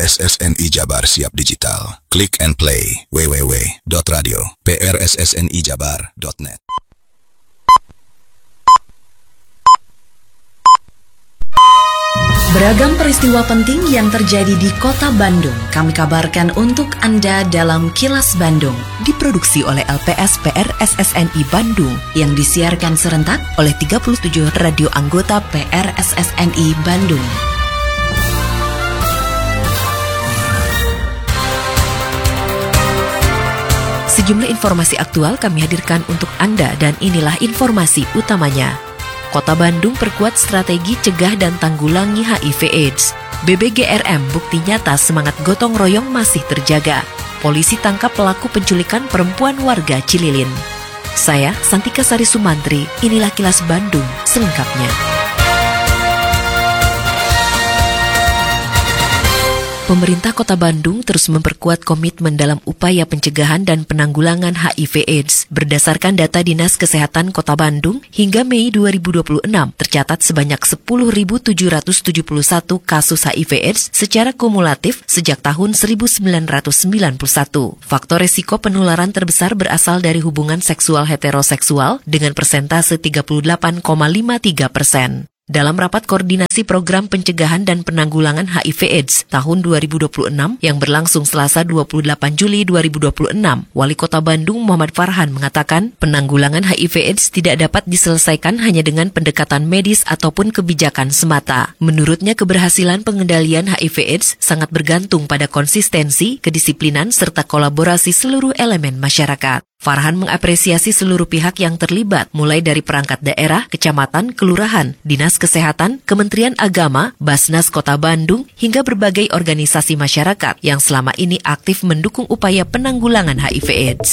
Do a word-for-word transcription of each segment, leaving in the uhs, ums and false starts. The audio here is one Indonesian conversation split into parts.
S S N I Jabar siap digital. Click and play w w w dot radio p r s s n i jabar dot net. Beragam peristiwa penting yang terjadi di Kota Bandung kami kabarkan untuk Anda dalam Kilas Bandung, diproduksi oleh L P S P R S S N I Bandung yang disiarkan serentak oleh tiga puluh tujuh radio anggota P R S S N I Bandung. Sejumlah informasi aktual kami hadirkan untuk Anda dan inilah informasi utamanya. Kota Bandung perkuat strategi cegah dan tanggulangi H I V AIDS. B B G R M bukti nyata semangat gotong royong masih terjaga. Polisi tangkap pelaku penculikan perempuan warga Cililin. Saya Santika Sari Sumantri, inilah Kilas Bandung selengkapnya. Pemerintah Kota Bandung terus memperkuat komitmen dalam upaya pencegahan dan penanggulangan H I V AIDS. Berdasarkan data Dinas Kesehatan Kota Bandung, hingga Mei dua ribu dua puluh enam tercatat sebanyak sepuluh ribu tujuh ratus tujuh puluh satu kasus H I V AIDS secara kumulatif sejak tahun seribu sembilan ratus sembilan puluh satu. Faktor resiko penularan terbesar berasal dari hubungan seksual heteroseksual dengan persentase tiga puluh delapan koma lima tiga persen. Dalam rapat koordinasi program pencegahan dan penanggulangan H I V AIDS tahun dua ribu dua puluh enam yang berlangsung Selasa dua puluh delapan Juli dua ribu dua puluh enam, Wali Kota Bandung Muhammad Farhan mengatakan penanggulangan H I V AIDS tidak dapat diselesaikan hanya dengan pendekatan medis ataupun kebijakan semata. Menurutnya keberhasilan pengendalian H I V AIDS sangat bergantung pada konsistensi, kedisiplinan, serta kolaborasi seluruh elemen masyarakat. Farhan mengapresiasi seluruh pihak yang terlibat, mulai dari perangkat daerah, kecamatan, kelurahan, dinas kesehatan, Kementerian Agama, Basnas Kota Bandung, hingga berbagai organisasi masyarakat yang selama ini aktif mendukung upaya penanggulangan H I V AIDS.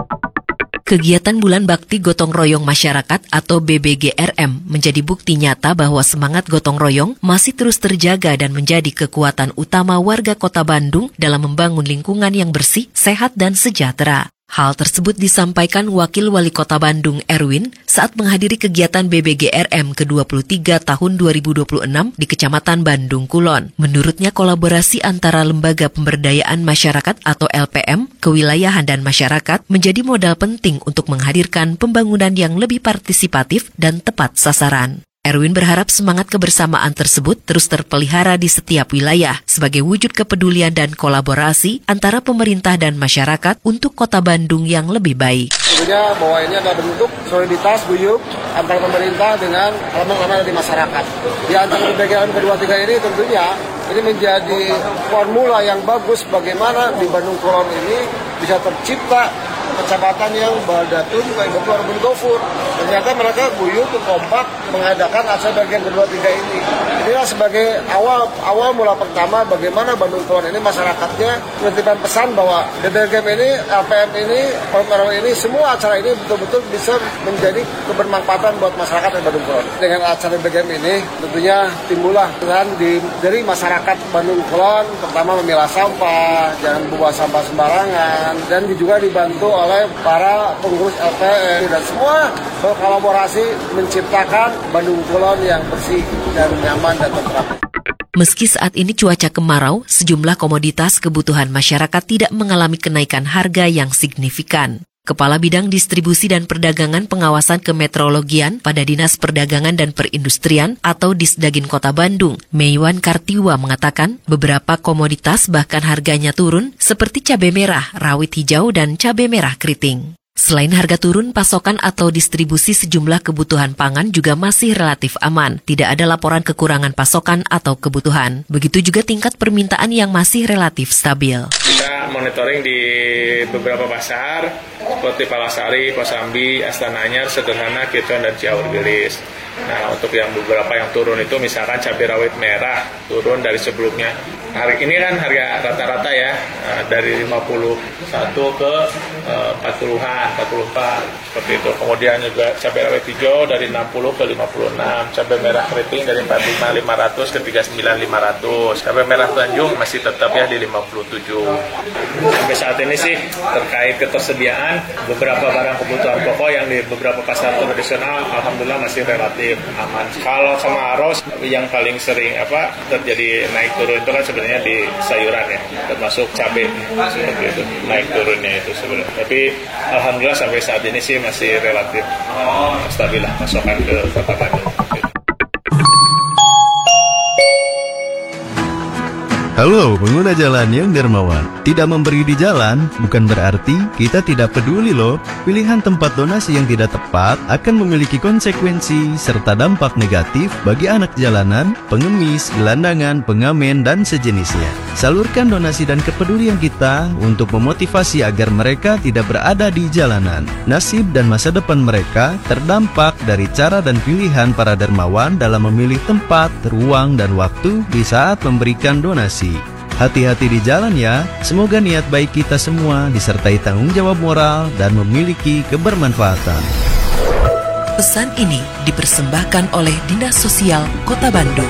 Kegiatan Bulan Bakti Gotong Royong Masyarakat atau B B G R M menjadi bukti nyata bahwa semangat gotong royong masih terus terjaga dan menjadi kekuatan utama warga Kota Bandung dalam membangun lingkungan yang bersih, sehat, dan sejahtera. Hal tersebut disampaikan Wakil Wali Kota Bandung Erwin saat menghadiri kegiatan B B G R M ke dua puluh tiga tahun dua ribu dua puluh enam di Kecamatan Bandung Kulon. Menurutnya kolaborasi antara Lembaga Pemberdayaan Masyarakat atau L P M, kewilayahan dan masyarakat menjadi modal penting untuk menghadirkan pembangunan yang lebih partisipatif dan tepat sasaran. Erwin berharap semangat kebersamaan tersebut terus terpelihara di setiap wilayah sebagai wujud kepedulian dan kolaborasi antara pemerintah dan masyarakat untuk Kota Bandung yang lebih baik. Tentunya bahwa ini adalah bentuk soliditas guyup antara pemerintah dengan elemen-elemen dari masyarakat. Di antara B B G R M kedua tiga ini tentunya ini menjadi formula yang bagus bagaimana di Bandung Kulon ini bisa tercipta kecamatan yang baldatun kayak Gofur bin Gofur. Ternyata mereka guyup kompak mengadakan acara bagian kedua tiga ini. Inilah sebagai awal awal mula pertama bagaimana Bandung Kulon ini masyarakatnya menitipkan pesan bahwa B B G R M ini, L P M ini, Polmarau ini, semua acara ini betul-betul bisa menjadi kebermanfaatan buat masyarakat di Bandung Kulon. Dengan acara B B G R M ini tentunya timbullah peran di, dari masyarakat Bandung Kulon, pertama memilah sampah, jangan buang sampah sembarangan, dan juga dibantu oleh para pengurus L P M dan semua berkolaborasi menciptakan Bandung Kulon yang bersih dan nyaman dan tentram. Meski saat ini cuaca kemarau, sejumlah komoditas kebutuhan masyarakat tidak mengalami kenaikan harga yang signifikan. Kepala Bidang Distribusi dan Perdagangan Pengawasan Kemeteorologian pada Dinas Perdagangan dan Perindustrian atau Disdagin Kota Bandung, Meiwan Kartiwa mengatakan beberapa komoditas bahkan harganya turun seperti cabai merah, rawit hijau, dan cabai merah keriting. Selain harga turun, pasokan atau distribusi sejumlah kebutuhan pangan juga masih relatif aman. Tidak ada laporan kekurangan pasokan atau kebutuhan. Begitu juga tingkat permintaan yang masih relatif stabil. Kita monitoring di beberapa pasar seperti Palasari, Kosambi, Astana Anyar, Sederhana, Kircon, dan Ciaur Gelis. Nah, untuk yang beberapa yang turun itu misalkan cabai rawit merah turun dari sebelumnya. Hari ini kan harga rata-rata ya dari lima puluh satu ke empat puluhan, empat puluh empat seperti itu. Kemudian juga cabai rawit hijau dari enam puluh ke lima puluh enam, cabai merah keriting dari empat puluh lima lima ratus ke tiga puluh sembilan lima ratus. Cabai merah Tanjung masih tetap ya di lima puluh tujuh. Sampai saat ini sih terkait ketersediaan beberapa barang kebutuhan pokok yang di beberapa pasar tradisional alhamdulillah masih relatif relatif aman. Kalau kemarau yang paling sering apa terjadi naik turun itu kan sebenarnya di sayuran ya, termasuk cabai seperti itu naik turunnya itu sebenarnya. Tapi alhamdulillah sampai saat ini sih masih relatif uh, stabil lah pasokan ke Kota Bandung. Halo pengguna jalan yang dermawan. Tidak memberi di jalan bukan berarti kita tidak peduli loh. Pilihan tempat donasi yang tidak tepat akan memiliki konsekuensi serta dampak negatif bagi anak jalanan, pengemis, gelandangan, pengamen, dan sejenisnya. Salurkan donasi dan kepedulian kita untuk memotivasi agar mereka tidak berada di jalanan. Nasib dan masa depan mereka terdampak dari cara dan pilihan para dermawan dalam memilih tempat, ruang, dan waktu di saat memberikan donasi. Hati-hati di jalan ya, semoga niat baik kita semua disertai tanggung jawab moral dan memiliki kebermanfaatan. Pesan ini dipersembahkan oleh Dinas Sosial Kota Bandung.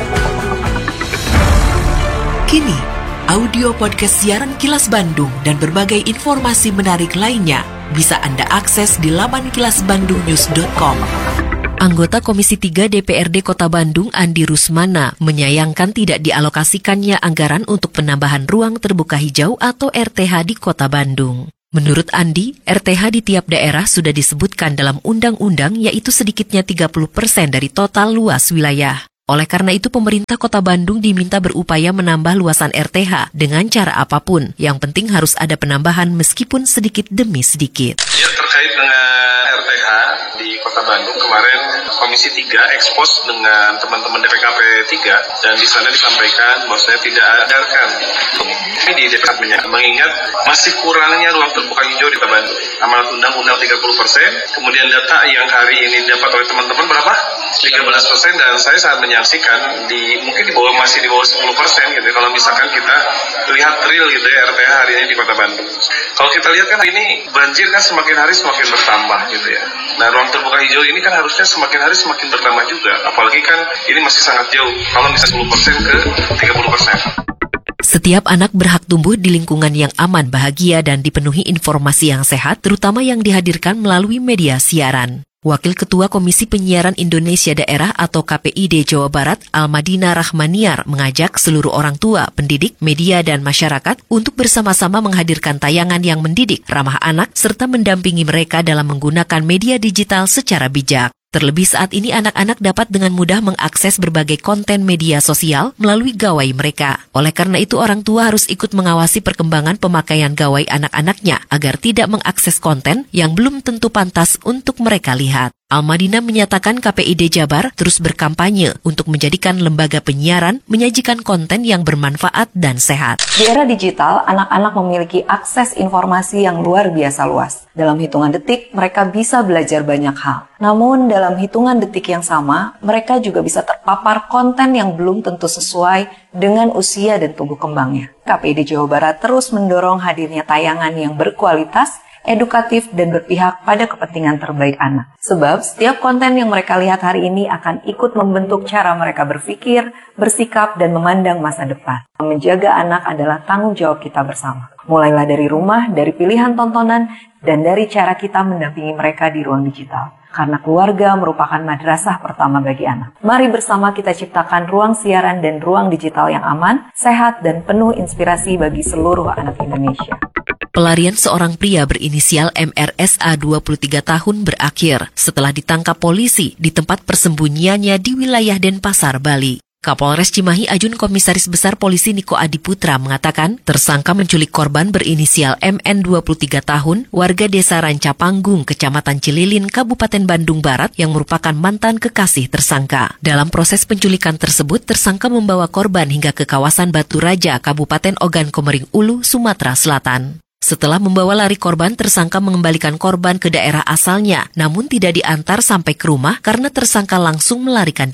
Kini, audio podcast siaran Kilas Bandung dan berbagai informasi menarik lainnya bisa Anda akses di laman kilas bandung news dot com. Anggota Komisi tiga D P R D Kota Bandung, Andi Rusmana, menyayangkan tidak dialokasikannya anggaran untuk penambahan ruang terbuka hijau atau R T H di Kota Bandung. Menurut Andi, R T H di tiap daerah sudah disebutkan dalam undang-undang, yaitu sedikitnya tiga puluh persen dari total luas wilayah. Oleh karena itu, pemerintah Kota Bandung diminta berupaya menambah luasan R T H dengan cara apapun. Yang penting harus ada penambahan meskipun sedikit demi sedikit. Ya, terkait dengan R T H di Kota Bandung kemarin Komisi tiga ekspos dengan teman-teman D P K P tiga dan di sana disampaikan bahwasanya tidak adarkan ini di D P K P-nya mengingat masih kurangnya ruang terbuka hijau di Kota Bandung. Amanat undang-undang tiga puluh persen, kemudian data yang hari ini dapat oleh teman-teman berapa? tiga belas persen, dan saya sangat menyaksikan di mungkin di bawah masih di bawah sepuluh persen gitu. Kalau misalkan kita lihat real gitu ya R T H hari ini di Kota Bandung. Kalau kita lihat kan ini banjir kan semakin hari semakin bertambah gitu ya. Nah, ruang terbuka hijau ini kan harusnya semakin hari semakin bertambah juga. Apalagi kan ini masih sangat jauh. Kalau misalnya sepuluh persen ke tiga puluh persen. Setiap anak berhak tumbuh di lingkungan yang aman, bahagia, dan dipenuhi informasi yang sehat, terutama yang dihadirkan melalui media siaran. Wakil Ketua Komisi Penyiaran Indonesia Daerah atau K P I D Jawa Barat, Almadina Rahmaniar, mengajak seluruh orang tua, pendidik, media, dan masyarakat untuk bersama-sama menghadirkan tayangan yang mendidik, ramah anak, serta mendampingi mereka dalam menggunakan media digital secara bijak. Terlebih saat ini anak-anak dapat dengan mudah mengakses berbagai konten media sosial melalui gawai mereka. Oleh karena itu orang tua harus ikut mengawasi perkembangan pemakaian gawai anak-anaknya agar tidak mengakses konten yang belum tentu pantas untuk mereka lihat. Almadina menyatakan K P I D Jabar terus berkampanye untuk menjadikan lembaga penyiaran menyajikan konten yang bermanfaat dan sehat. Di era digital, anak-anak memiliki akses informasi yang luar biasa luas. Dalam hitungan detik, mereka bisa belajar banyak hal. Namun, dalam hitungan detik yang sama, mereka juga bisa terpapar konten yang belum tentu sesuai dengan usia dan tumbuh kembangnya. K P I D Jawa Barat terus mendorong hadirnya tayangan yang berkualitas, edukatif, dan berpihak pada kepentingan terbaik anak. Sebab setiap konten yang mereka lihat hari ini akan ikut membentuk cara mereka berpikir, bersikap, dan memandang masa depan. Menjaga anak adalah tanggung jawab kita bersama. Mulailah dari rumah, dari pilihan tontonan, dan dari cara kita mendampingi mereka di ruang digital. Karena keluarga merupakan madrasah pertama bagi anak. Mari bersama kita ciptakan ruang siaran dan ruang digital yang aman, sehat, dan penuh inspirasi bagi seluruh anak Indonesia. Pelarian seorang pria berinisial M R S A dua puluh tiga tahun berakhir setelah ditangkap polisi di tempat persembunyiannya di wilayah Denpasar, Bali. Kapolres Cimahi Ajun Komisaris Besar Polisi Niko Adiputra mengatakan tersangka menculik korban berinisial M N dua puluh tiga tahun, warga desa Rancapanggung, Kecamatan Cililin, Kabupaten Bandung Barat yang merupakan mantan kekasih tersangka. Dalam proses penculikan tersebut, tersangka membawa korban hingga ke kawasan Batu Raja, Kabupaten Ogan Komering Ulu, Sumatera Selatan. Setelah membawa lari korban, tersangka mengembalikan korban ke daerah asalnya, namun tidak diantar sampai ke rumah karena tersangka langsung melarikan diri.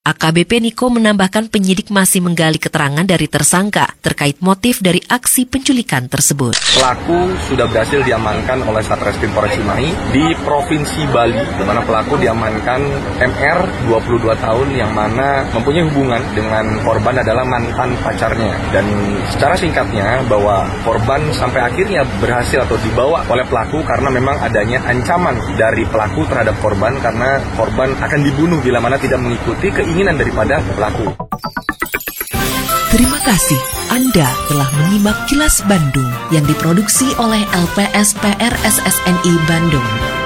A K B P Niko menambahkan penyidik masih menggali keterangan dari tersangka terkait motif dari aksi penculikan tersebut. Pelaku sudah berhasil diamankan oleh Satreskrim Polres Cimahi di Provinsi Bali, di mana pelaku diamankan M R dua puluh dua tahun yang mana mempunyai hubungan dengan korban adalah mantan pacarnya. Dan secara singkatnya bahwa korban sampai akhirnya berhasil atau dibawa oleh pelaku karena memang adanya ancaman dari pelaku terhadap korban karena korban akan dibunuh bila mana tidak mengikuti keinginan daripada pelaku. Terima kasih Anda telah menyimak Kilas Bandung yang diproduksi oleh L P S P R S S N I Bandung.